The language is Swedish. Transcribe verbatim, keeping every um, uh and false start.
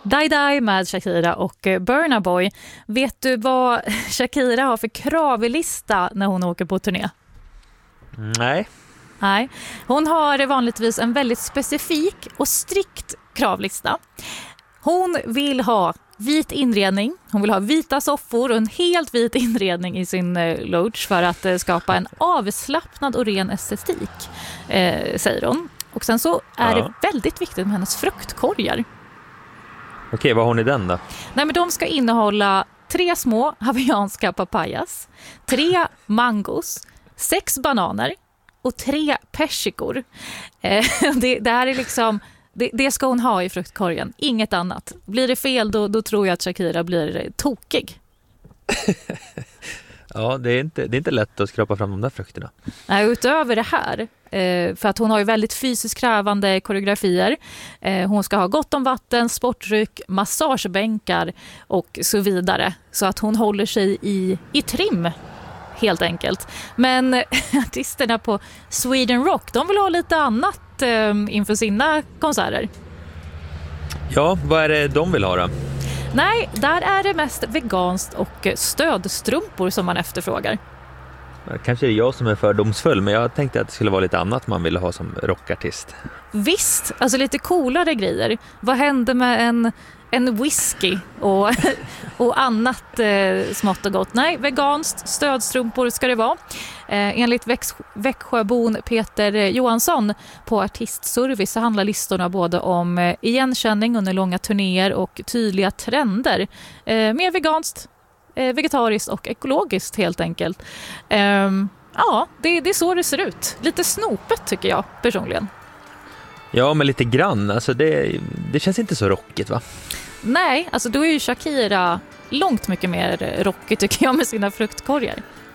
Die Die med Shakira och Burna Boy. Vet du vad Shakira har för kravlista när hon åker på turné? Nej. Nej. Hon har vanligtvis en väldigt specifik och strikt kravlista. Hon vill ha vit inredning, hon vill ha vita soffor och en helt vit inredning i sin eh, loge för att eh, skapa en avslappnad och ren estetik, eh, säger hon. Och sen så är Ja. det väldigt viktigt med hennes fruktkorgar. Okej, vad har hon i den då? Nej, men de ska innehålla tre små hawaiianska papayas, tre mangos, sex bananer och tre persikor. Eh, det, det här är liksom... Det, det ska hon ha i fruktkorgen, inget annat. Blir det fel då, då tror jag att Shakira blir tokig. Ja, det är, inte, det är inte lätt att skrapa fram de där frukterna. Nej, utöver det här, eh, för att hon har ju väldigt fysiskt krävande koreografier. Eh, hon ska ha gott om vatten, sportdryck, massagebänkar och så vidare. Så att hon håller sig i, i trim, helt enkelt. Men artisterna på Sweden Rock, de vill ha lite annat eh, inför sina konserter. Ja, vad är det de vill ha då? Nej, där är det mest veganskt och stödstrumpor som man efterfrågar. Kanske är det jag som är fördomsfull, men jag tänkte att det skulle vara lite annat man ville ha som rockartist. Visst, alltså lite coolare grejer. Vad hände med en, en whisky och, och annat eh, smått och gott? Nej, veganskt, stödstrumpor ska det vara. Eh, enligt Väx, Växjöbon Peter Johansson på Artistservice så handlar listorna både om eh, igenkänning under långa turnéer och tydliga trender. Eh, mer veganskt, eh, vegetariskt och ekologiskt helt enkelt. Eh, ja, det, det är så det ser ut. Lite snopet tycker jag personligen. Ja, men lite grann. Alltså det, det känns inte så rockigt, va? Nej, alltså då är ju Shakira långt mycket mer rockig tycker jag med sina fruktkorgar.